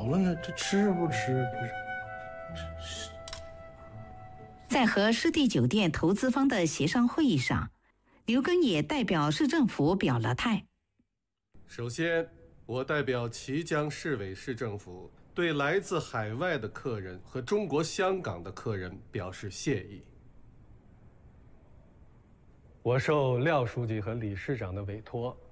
了呢，这吃不吃？ 在和湿地酒店投资方的协商会议上，刘根也代表市政府表了态。 首先，我代表綦江市委市政府对来自海外的客人和中国香港的客人表示谢意。我受廖书记和李市长的委托，